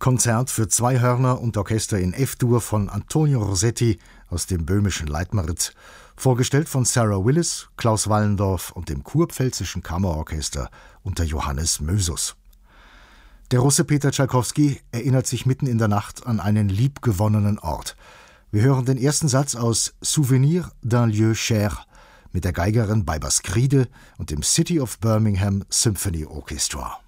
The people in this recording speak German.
Konzert für 2 Hörner und Orchester in F-Dur von Antonio Rossetti aus dem böhmischen Leitmeritz, vorgestellt von Sarah Willis, Klaus Wallendorf und dem Kurpfälzischen Kammerorchester unter Johannes Mösus. Der Russe Peter Tschaikowski erinnert sich mitten in der Nacht an einen liebgewonnenen Ort. Wir hören den ersten Satz aus Souvenir d'un lieu cher mit der Geigerin Baiba Skride und dem City of Birmingham Symphony Orchestra.